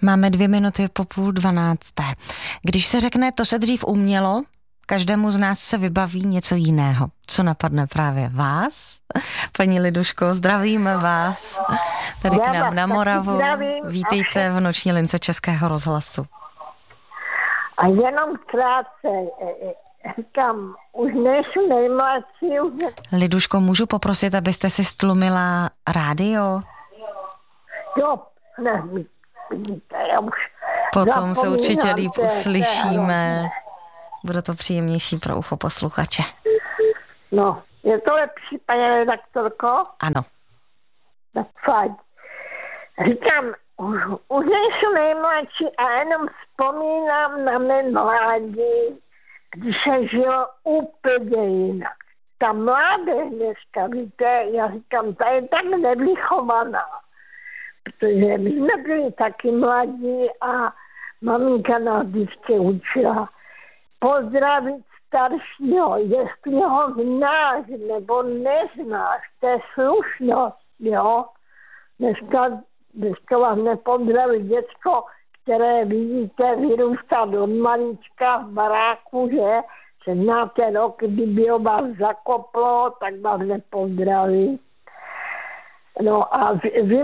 Máme 2 minuty po 11:30. Když se řekne, to se dřív umělo, každému z nás se vybaví něco jiného. Co napadne právě vás? Paní Liduško, zdravíme vás tady k nám na Moravu. Vítejte v noční lince Českého rozhlasu. A jenom krátce, říkám, už nejsou nejmladší. Liduško, můžu poprosit, abyste si stlumila rádio? Jo, ne, já už potom se určitě líp uslyšíme. Bude to příjemnější pro ucho posluchače. No, je to lepší, paní redaktorko? Ano. Tak fajn. Říkám, už nejsou nejmladší a jenom vzpomínám na mé mládí, když se žilo úplně jinak. Ta mládež dneska, víte, já říkám, ta je tak nevychovaná, protože my jsme byli taky mladí a maminka nás vždycky učila pozdravit staršího, jestli ho znáš nebo neznáš, to je slušnost, jo. Dneska vás nepozdraví děcko, které vidíte vyrůstat od malička v baráku, že 17. rok, kdyby ho vás zakoplo, tak vás nepozdraví. No a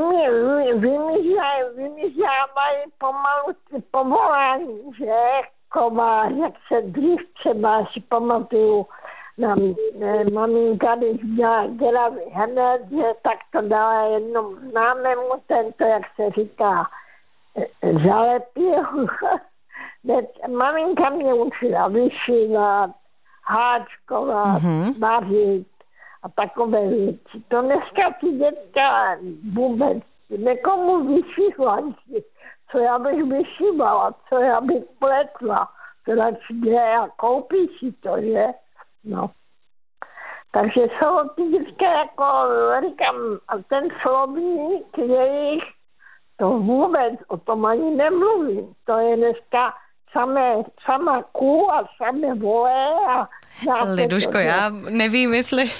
vymizávají pomalu ty povolání, že kovář, jak se dřív třeba si pamatuju, maminka, když dělala hned, že tak to dala jednomu známému, tento, jak se říká, zalepil. Maminka mě učila vyšívat, háčkovat, vařit a takové věci. To dneska ty dětka vůbec nekomu vyšívat, co já bych vyšívala, co já bych pletla, to radši jde a koupí si to, že? No. Takže jsou ty dětka, jako říkám, a ten slovník jejich, to vůbec o tom ani nemluvím. To je dneska sama ků a samé vole a... Liduško, já nevím,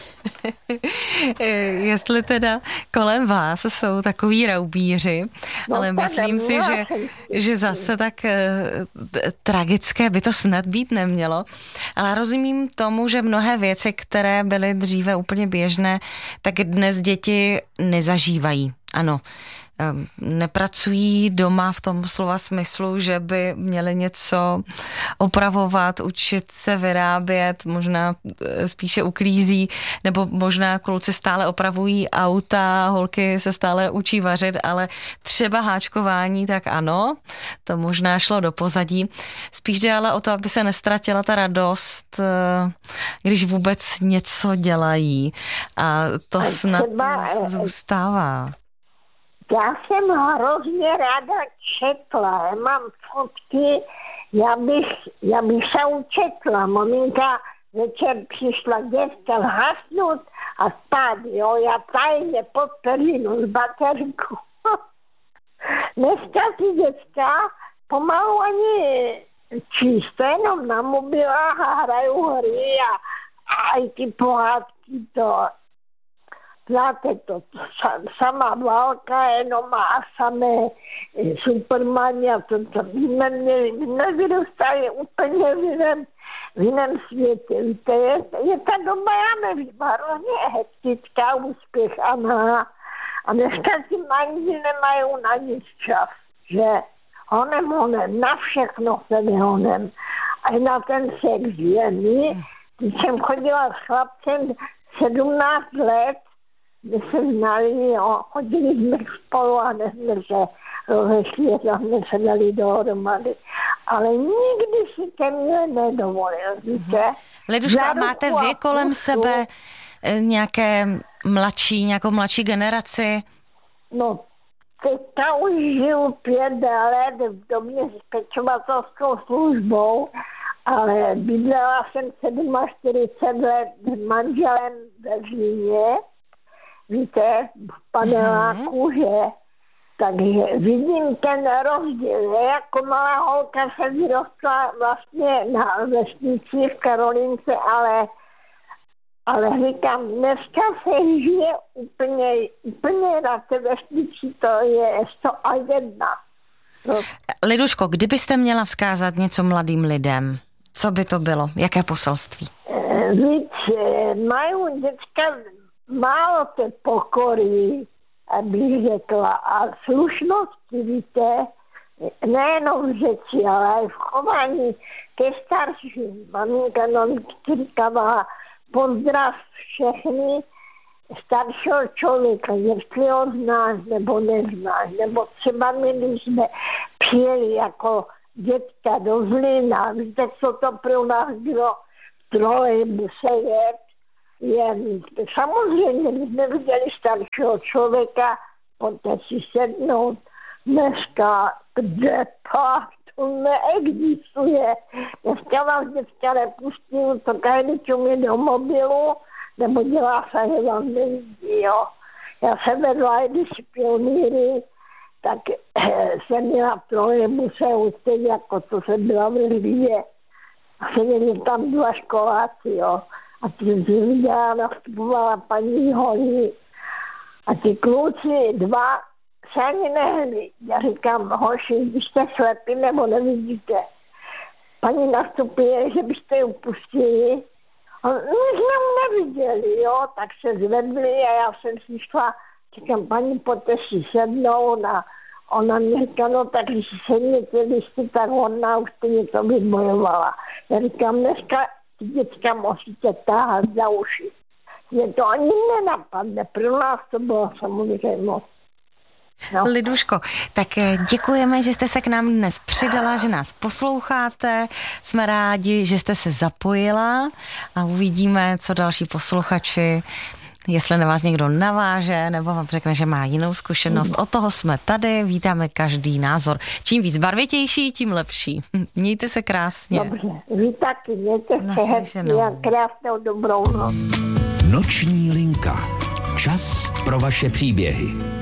jestli teda kolem vás jsou takový raubíři, ale myslím si, že zase tak tragické by to snad být nemělo. Ale rozumím tomu, že mnohé věci, které byly dříve úplně běžné, tak dnes děti nezažívají. Ano. Nepracují doma v tom slova smyslu, že by měli něco opravovat, učit se vyrábět, možná spíše uklízí, nebo možná kluci stále opravují auta, holky se stále učí vařit, ale třeba háčkování, tak ano, to možná šlo do pozadí. Spíš jde ale o to, aby se nestratila ta radost, když vůbec něco dělají. A to snad zůstává. Já jsem hrozně ráda četla, já mám fotky, já bych se učetla. Maminka večer přišla děvka zhasnout a spát, jo, já tajně pod perinu z baterku. Dneska ty děcka pomalu ani číst, jenom na mobilách a hrajou hry a i ty pohádky to... Znáte to, sama válka jenom a samé Supermani a to nevyrůstají úplně v jiném světě. Víte, je ta doba, já nevím, hrozně hektická, úspěchaná a dneska ti mladí nemají na nic čas, že honem, na všechno se nehonem. A na ten sex, že my, když jsem chodila s chlapcem 17 let, my se znali, chodili jsme spolu a jsme se rozešli, jsme se dali dohromady. Ale nikdy si ke mně nedovolil, víte? Liduška, máte vy kolem sebe nějakou mladší generaci? No, teďka už žiju 5 let v domě s pečovatelskou službou, ale bydlela jsem 47 let s manželem ve Zlíně, víte, v paneláku, že? Takže vidím ten rozdíl. Jako malá holka se vyrostla vlastně na vesnici v Karolínce, ale říkám, dneska se žije úplně na té vesnici, to je 101. Liduško, kdybyste měla vzkázat něco mladým lidem, co by to bylo? Jaké poselství? Víc, mají děcka málo té pokory, abych řekla, a slušnosti, víte, nejenom v řeči, ale i v chování ke starším. Maminka nám říkala pozdrav všechny staršího člověka, jestli ho znáš nebo neznáš, nebo třeba my, když jsme přijeli jako dětka do Zlína, víte, co to pro nás bylo, trolejbuse jen samozřejmě, když jsme viděli staršího člověka, poté si sednout, dneska, kde pak, to neexistuje. Dneska vás děcka nepustí, to každý čumí do mobilu, nebo dělá se, že vám nevidí, jo. Já jsem vedla, když pionýry, tak jsem měla v trolejbuse, stejně jako to jsem byla v Lvivě. A seděli tam dva školáci, jo. A ty viděla, nastupovala paní Holí. A ty kluci dva se ani nehli. Já říkám, hoši, když jste slepí nebo nevidíte. Paní nastupuje, že byste ji pustili. A my jsme mu neviděli, jo. Tak se zvedli a já jsem si šla. Říkám, paní, pojďte si sednout. A ona mě říká, no tak když si sedněte listy, tak ona už stejně to vybojovala. Já říkám, dneska ty děcka musíte táhat za uši. Mě to ani nenapadne, pro nás to bylo samozřejmost. No. Liduško, tak děkujeme, že jste se k nám dnes přidala, že nás posloucháte. Jsme rádi, že jste se zapojila a uvidíme, co další posluchači, jestli na vás někdo naváže nebo vám řekne, že má jinou zkušenost. Od toho jsme tady, vítáme každý názor. Čím víc barvitější, tím lepší. Mějte se krásně. Dobře, vy taky, mějte se hezky a krásnou dobrou noc. Noční linka. Čas pro vaše příběhy.